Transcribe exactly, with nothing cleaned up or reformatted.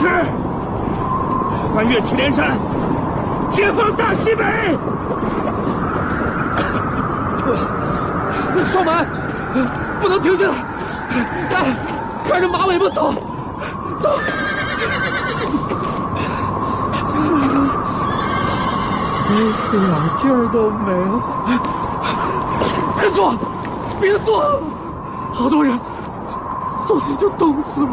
志，翻越祁连山，解放大西北。 少满，不能停下来！来，看着马尾巴走，走！ 一点劲儿都没了。 别坐，别坐！好多人，坐下就冻死了。